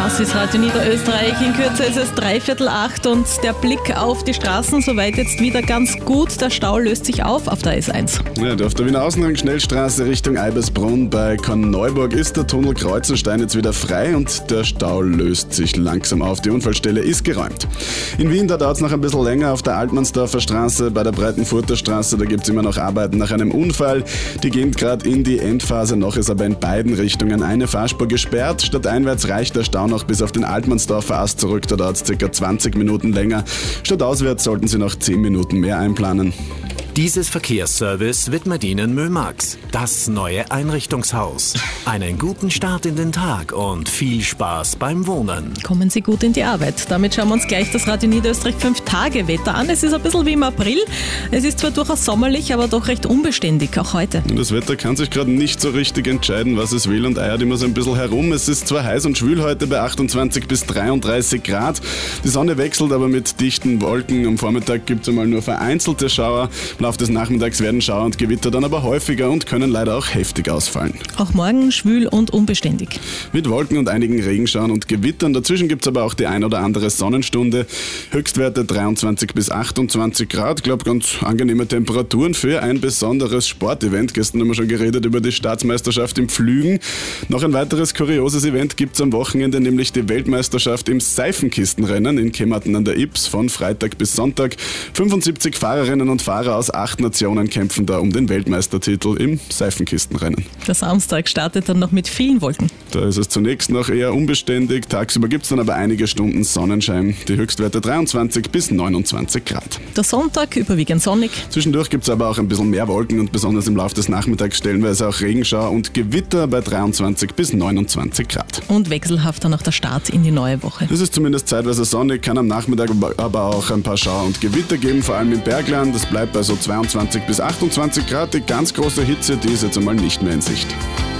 Das ist Radio Niederösterreich. In Kürze ist es 7:45 und der Blick auf die Straßen soweit jetzt wieder ganz gut. Der Stau löst sich auf der S1. Ja, auf der Wiener Außenring Schnellstraße Richtung Eibersbrunn bei Korneuburg ist der Tunnel Kreuzenstein jetzt wieder frei und der Stau löst sich langsam auf. Die Unfallstelle ist geräumt. In Wien, da dauert es noch ein bisschen länger auf der Altmannsdorfer Straße bei der Breitenfurter Straße. Da gibt es immer noch Arbeiten nach einem Unfall. Die gehen gerade in die Endphase. Noch ist aber in beiden Richtungen eine Fahrspur gesperrt. Stadteinwärts reicht der Stau noch bis auf den Altmannsdorfer Ast zurück. Da dauert es ca. 20 Minuten länger. Stadtauswärts sollten Sie noch 10 Minuten mehr einplanen. Dieses Verkehrsservice widmet Ihnen Mömax, das neue Einrichtungshaus. Einen guten Start in den Tag und viel Spaß beim Wohnen. Kommen Sie gut in die Arbeit. Damit schauen wir uns gleich das Radio Niederösterreich 5-Tage-Wetter an. Es ist ein bisschen wie im April. Es ist zwar durchaus sommerlich, aber doch recht unbeständig, auch heute. Das Wetter kann sich gerade nicht so richtig entscheiden, was es will und eiert immer so ein bisschen herum. Es ist zwar heiß und schwül heute bei 28 bis 33 Grad. Die Sonne wechselt aber mit dichten Wolken. Am Vormittag gibt es einmal nur vereinzelte Schauer. Im Laufe des Nachmittags werden Schauer und Gewitter dann aber häufiger und können leider auch heftig ausfallen. Auch morgen schwül und unbeständig. Mit Wolken und einigen Regenschauern und Gewittern. Dazwischen gibt es aber auch die ein oder andere Sonnenstunde. Höchstwerte 23 bis 28 Grad. Ich glaube, ganz angenehme Temperaturen für ein besonderes Sportevent. Gestern haben wir schon geredet über die Staatsmeisterschaft im Pflügen. Noch ein weiteres kurioses Event gibt es am Wochenende, nämlich die Weltmeisterschaft im Seifenkistenrennen in Kematen an der Ips von Freitag bis Sonntag. 75 Fahrerinnen und Fahrer aus 8 Nationen kämpfen da um den Weltmeistertitel im Seifenkistenrennen. Der Samstag startet dann noch mit vielen Wolken. Da ist es zunächst noch eher unbeständig. Tagsüber gibt es dann aber einige Stunden Sonnenschein. Die Höchstwerte 23 bis 29 Grad. Der Sonntag überwiegend sonnig. Zwischendurch gibt es aber auch ein bisschen mehr Wolken und besonders im Laufe des Nachmittags stellenweise auch Regenschauer und Gewitter bei 23 bis 29 Grad. Und wechselhafter noch der Start in die neue Woche. Es ist zumindest zeitweise sonnig, kann am Nachmittag aber auch ein paar Schauer und Gewitter geben, vor allem im Bergland. Das bleibt bei so 22 bis 28 Grad. Die ganz große Hitze, die ist jetzt einmal nicht mehr in Sicht.